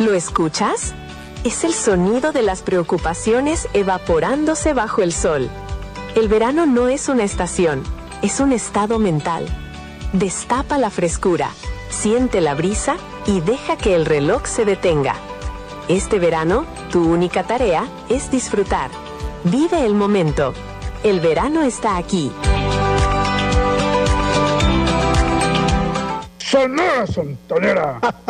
¿Lo escuchas? Es el sonido de las preocupaciones evaporándose bajo el sol. El verano no es una estación, es un estado mental. Destapa la frescura, siente la brisa y deja que el reloj se detenga. Este verano, tu única tarea es disfrutar. Vive el momento. El verano está aquí. Sonora Santanera.